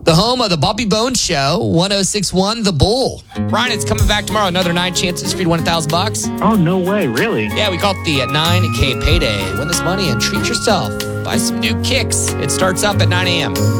The home of the Bobby Bones Show, 106.1 The Bull. Ryan, it's coming back tomorrow. Another 9 chances for you to win $1,000. Oh, no way. Really? Yeah, we call it the 9K Payday. Win this money and treat yourself. Buy some new kicks. It starts up at 9 a.m.